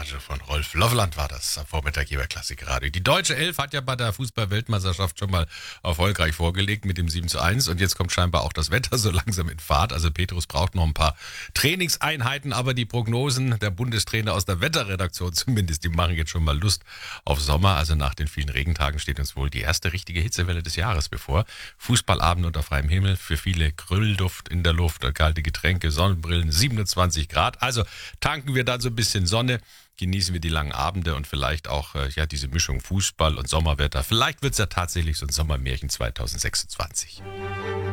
Reportage von Rolf Loveland war das am Vormittag hier bei Klassikradio. Die deutsche Elf hat ja bei der Fußball-Weltmeisterschaft schon mal erfolgreich vorgelegt mit dem 7:1 und jetzt kommt scheinbar auch das Wetter so langsam in Fahrt. Also Petrus braucht noch ein paar Trainingseinheiten, aber die Prognosen der Bundestrainer aus der Wetterredaktion zumindest, die machen jetzt schon mal Lust auf Sommer. Also nach den vielen Regentagen steht uns wohl die erste richtige Hitzewelle des Jahres bevor. Fußballabend unter freiem Himmel, für viele Grillduft in der Luft, kalte Getränke, Sonnenbrillen, 27 Grad. Also tanken wir dann so ein bisschen Sonne, genießen wir die langen Abende und vielleicht auch diese Mischung Fußball und Sommerwetter. Vielleicht wird es ja tatsächlich so ein Sommermärchen 2026.